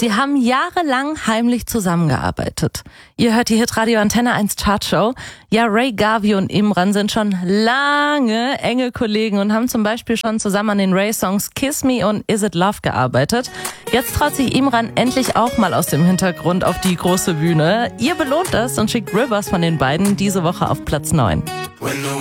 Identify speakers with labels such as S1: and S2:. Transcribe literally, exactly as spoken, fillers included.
S1: Sie haben jahrelang heimlich zusammengearbeitet. Ihr hört die Hitradio Antenne eins Chartshow. Ja, Ray Garvey und Imran sind schon lange enge Kollegen und haben zum Beispiel schon zusammen an den Ray-Songs Kiss Me und Is It Love gearbeitet. Jetzt traut sich Imran endlich auch mal aus dem Hintergrund auf die große Bühne. Ihr belohnt das und schickt Rivers von den beiden diese Woche auf Platz neun.